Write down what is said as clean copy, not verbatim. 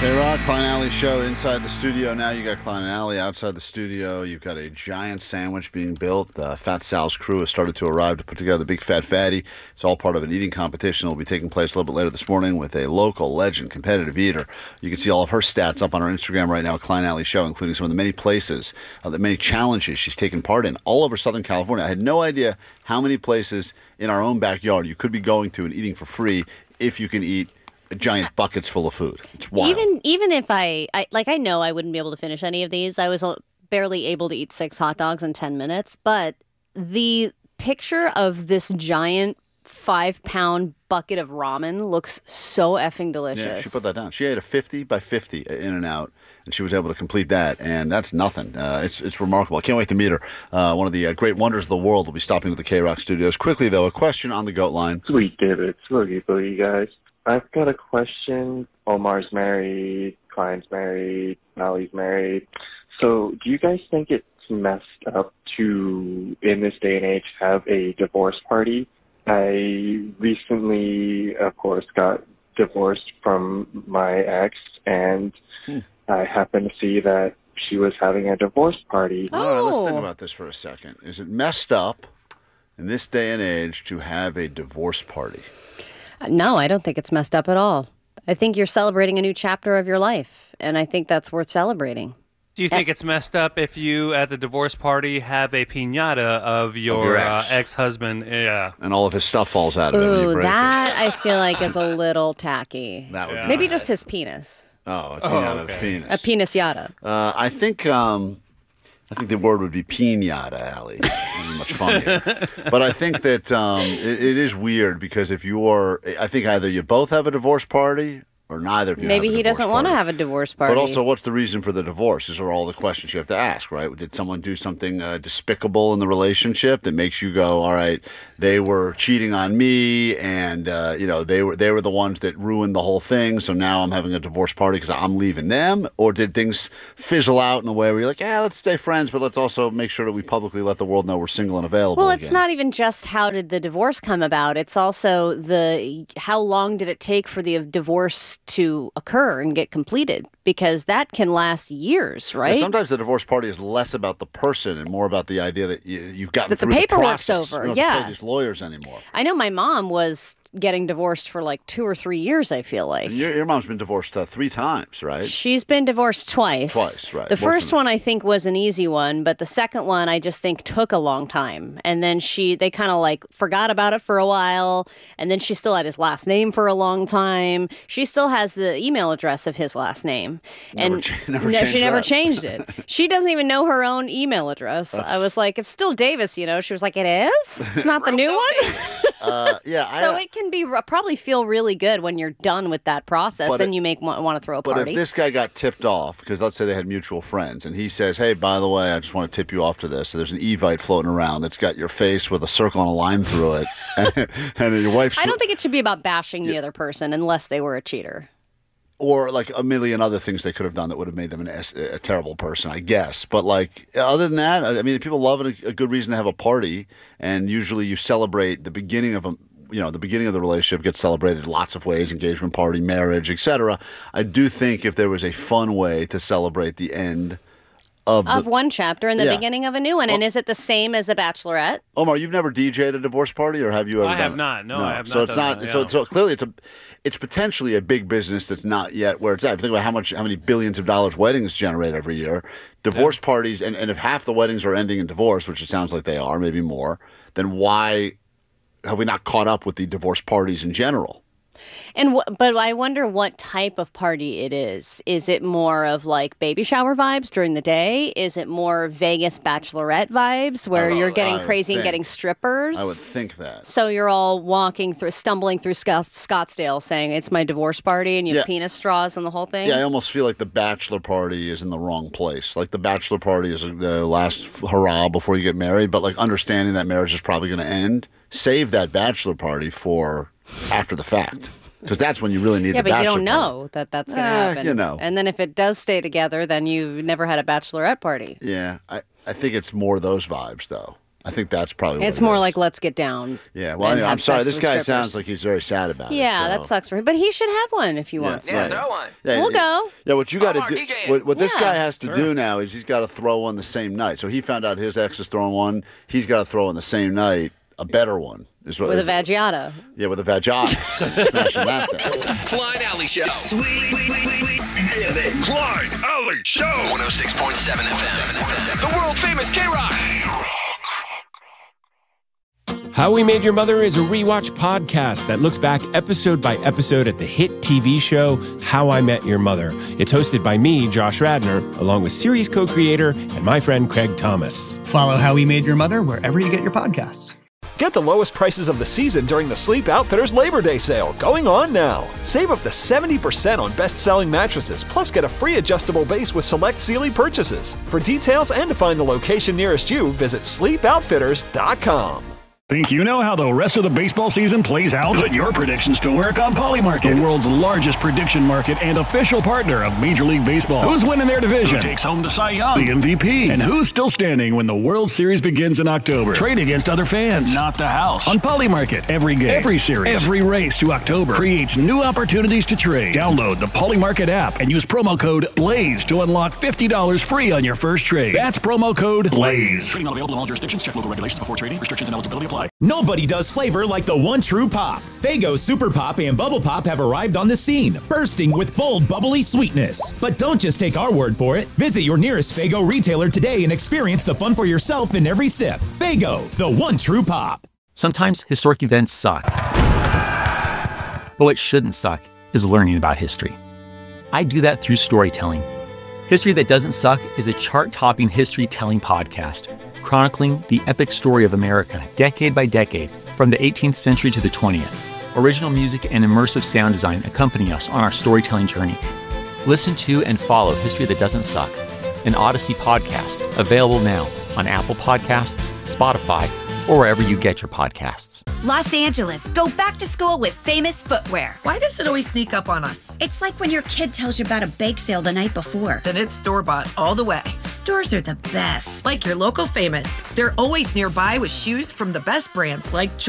K-Rock, Klein Alley Show inside the studio. Now you got Klein Alley outside the studio. You've got a giant sandwich being built. Fat Sal's crew has started to arrive to put together the Big Fat Fatty. It's all part of an eating competition that will be taking place a little bit later this morning with a local legend competitive eater. You can see all of her stats up on our Instagram right now, Klein Alley Show, including some of the many places, the many challenges she's taken part in all over Southern California. I had no idea how many places in our own backyard you could be going to and eating for free if you can eat giant buckets full of food. It's wild. Even if I know I wouldn't be able to finish any of these. I was barely able to eat 6 hot dogs in 10 minutes. But the picture of this giant 5-pound bucket of ramen looks so effing delicious. Yeah, she put that down. She ate a 50 by 50 In-N-Out, and she was able to complete that, and that's nothing. It's remarkable. I can't wait to meet her. One of the great wonders of the world will be stopping to the K-Rock studios. Quickly, though, a question on the GOAT line. Sweet David, Swoogie Boogie, guys. I've got a question. Omar's married, Klein's married, Allie's married. So do you guys think it's messed up to, in this day and age, have a divorce party? I recently, of course, got divorced from my ex, and I happened to see that she was having a divorce party. All right, let's think about this for a second. Is it messed up in this day and age to have a divorce party? No, I don't think it's messed up at all. I think you're celebrating a new chapter of your life, and I think that's worth celebrating. Do you think it's messed up if you, at the divorce party, have a piñata of your ex-husband? Yeah. And all of his stuff falls out of it. Ooh, that I feel like is a little tacky. That would be maybe just his penis. Oh, a piñata of penis. A penis yada. I think the word would be piñata, Allie. Much funnier. But I think that it is weird because if I think either you both have a divorce party or neither of you Maybe have a he doesn't want to have a divorce party. But also, what's the reason for the divorce? These are all the questions you have to ask, right? Did someone do something despicable in the relationship that makes you go, all right, they were cheating on me, and they were the ones that ruined the whole thing, so now I'm having a divorce party because I'm leaving them? Or did things fizzle out in a way where you're like, yeah, let's stay friends, but let's also make sure that we publicly let the world know we're single and available Well, again? it's not even just how did the divorce come about. It's also how long did it take for the divorce to occur and get completed, because that can last years, right? Yeah, sometimes the divorce party is less about the person and more about the idea that you've gotten that through the paperwork's the process. over. You don't have to pay these lawyers anymore. I know my mom was getting divorced for like 2 or 3 years, I feel like. And your mom's been divorced 3 times, right? She's been divorced twice. Twice, right. The first one I think was an easy one, but the second one I just think took a long time. And then they kind of like forgot about it for a while, and then she still had his last name for a long time. She still has the email address of his last name. She never changed it. She doesn't even know her own email address. I was like, it's still Davis, She was like, it is? It's not the new one? So it can probably feel really good when you're done with that process and you want to throw a party. But if this guy got tipped off, because let's say they had mutual friends, and he says, hey, by the way, I just want to tip you off to this. So there's an Evite floating around that's got your face with a circle and a line through it. and your wife's... I don't think it should be about bashing the other person unless they were a cheater. Or like a million other things they could have done that would have made them a terrible person, I guess. But like other than that, I mean, people love it, a good reason to have a party, and usually you celebrate the beginning of the beginning of the relationship gets celebrated lots of ways: engagement party, marriage, etc. I do think if there was a fun way to celebrate the end of one chapter and the beginning of a new one. And is it the same as a bachelorette? Omar, you've never DJ'd a divorce party, or have you ever? I have not. No, I have not. So it's not. So clearly, it's potentially a big business that's not yet where it's at. If you think about how many billions of dollars weddings generate every year, divorce parties, and if half the weddings are ending in divorce, which it sounds like they are, maybe more, then why have we not caught up with the divorce parties in general? But I wonder what type of party it is. Is it more of like baby shower vibes during the day? Is it more Vegas bachelorette vibes where you're getting crazy and getting strippers? I would think that. So you're all stumbling through Scottsdale saying it's my divorce party and you have penis straws and the whole thing? Yeah, I almost feel like the bachelor party is in the wrong place. Like the bachelor party is the last hurrah before you get married, but like understanding that marriage is probably going to end, save that bachelor party for after the fact. Because that's when you really need the bachelor party. Yeah, but you don't know that that's going to happen. And then if it does stay together, then you've never had a bachelorette party. Yeah, I think it's more those vibes, though. I think that's probably what It's more is. like let's get down. Yeah, well, and anyway, I'm have sorry. sex This with guy strippers. sounds like he's very sad about it. Yeah, so. that sucks for him. But he should have one if he wants. Yeah, Right. throw one. Yeah, We'll go. Yeah, what you got to Omar, do, DJ. what this Yeah. guy has to do now is he's got to throw one the same night. So he found out his ex is throwing one. He's got to throw on the same night a better one. Is what With a vagiata. Yeah, with a vagina. Smashing that thing. Klein Alley Show. Klein Alley Show. 106.7 FM. The world famous K-Rock. How We Made Your Mother is a rewatch podcast that looks back episode by episode at the hit TV show How I Met Your Mother. It's hosted by me, Josh Radnor, along with series co-creator and my friend Craig Thomas. Follow How We Made Your Mother wherever you get your podcasts. Get the lowest prices of the season during the Sleep Outfitters Labor Day sale, going on now. Save up to 70% on best-selling mattresses, plus get a free adjustable base with select Sealy purchases. For details and to find the location nearest you, visit sleepoutfitters.com. Think you know how the rest of the baseball season plays out? Put your predictions to work on Polymarket, the world's largest prediction market and official partner of Major League Baseball. Who's winning their division? Who takes home the Cy Young, the MVP? And who's still standing when the World Series begins in October? Trade against other fans, not the house. On Polymarket, every game, every series, every race to October creates new opportunities to trade. Download the Polymarket app and use promo code BLAZE to unlock $50 free on your first trade. That's promo code BLAZE. Trading not available in all jurisdictions. Check local regulations before trading. Restrictions and eligibility apply. Nobody does flavor like the one true pop. Faygo Super Pop and Bubble Pop have arrived on the scene, bursting with bold, bubbly sweetness. But don't just take our word for it. Visit your nearest Faygo retailer today and experience the fun for yourself in every sip. Faygo, the one true pop. Sometimes historic events suck. But what shouldn't suck is learning about history. I do that through storytelling. History That Doesn't Suck is a chart-topping history-telling podcast chronicling the epic story of America, decade by decade, from the 18th century to the 20th. Original music and immersive sound design accompany us on our storytelling journey. Listen to and follow History That Doesn't Suck, an Odyssey podcast, available now on Apple Podcasts, Spotify, or wherever you get your podcasts. Los Angeles, go back to school with Famous Footwear. Why does it always sneak up on us? It's like when your kid tells you about a bake sale the night before. Then it's store-bought all the way. Stores are the best. Like your local Famous. They're always nearby with shoes from the best brands like